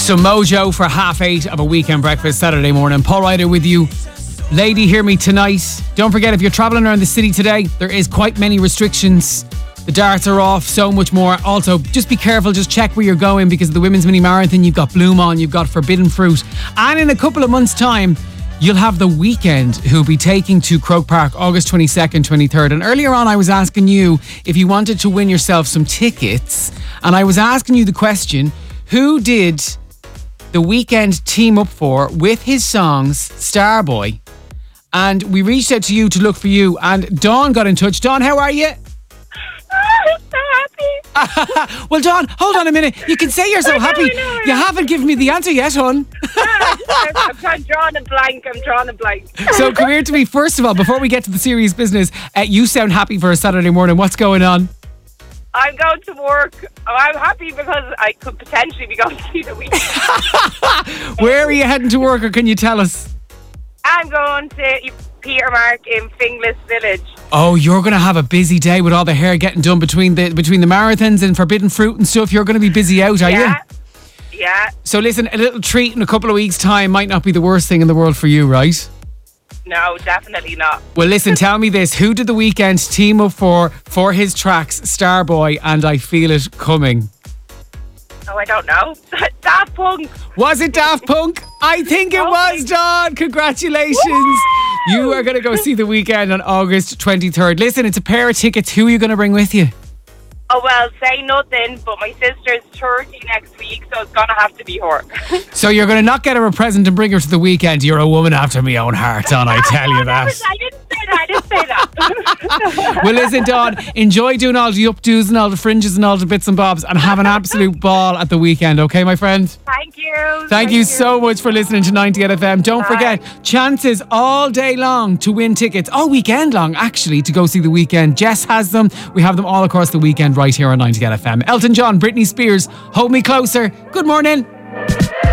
Some Mojo for 8:30 of a weekend breakfast Saturday morning. Paul Ryder with you. Lady, hear me tonight. Don't forget, if you're travelling around the city today, there is quite many restrictions. The darts are off, so much more. Also, just be careful, just check where you're going because of the Women's Mini Marathon. You've got Bloom on, you've got Forbidden Fruit. And in a couple of months' time, you'll have The Weeknd, who'll be taking to Croke Park August 22nd, 23rd. And earlier on, I was asking you if you wanted to win yourself some tickets. And I was asking you the question, who did The Weeknd team up for with his songs Starboy? And we reached out to you to look for you. And Dawn got in touch. Dawn, how are you? I'm so happy. Well, Dawn, hold on a minute. You can say you're so happy. I know. You haven't given me the answer yet, hon. I'm drawing a blank. So come here to me. First of all, before we get to the serious business, you sound happy for a Saturday morning. What's going on? I'm going to work. I'm happy because I could potentially be going to see The Weeknd. Where are you heading to work, or can you tell us? I'm going to Peter Mark in Finglas Village. Oh, you're going to have a busy day with all the hair getting done between the marathons and Forbidden Fruit and stuff. You're going to be busy out, are you? Yeah. So listen, a little treat in a couple of weeks' time might not be the worst thing in the world for you, right? No, definitely not. Well, listen, tell me this. Who did The Weeknd team up for his tracks Starboy and I Feel It Coming? Oh, I don't know. Daft Punk. Was it Daft Punk? I think it was, Dawn. Congratulations. Woo! You are going to go see The Weeknd on August 23rd. Listen, it's a pair of tickets. Who are you going to bring with you? Oh, well, say nothing, but my sister's 30 next week, so it's going to have to be her. So you're going to not get her a present and bring her to The Weeknd. You're a woman after my own heart, Dawn, I tell you that. I didn't say that. Well, listen, Dawn, enjoy doing all the updos and all the fringes and all the bits and bobs and have an absolute ball at The Weeknd, okay, my friend? Thank you. Thank you so much for listening to 98 FM. Don't forget, chances all day long to win tickets, all weekend long, actually, to go see The Weeknd. Jess has them. We have them all across the weekend right here on 98 FM. Elton John, Britney Spears, Hold Me Closer. Good morning.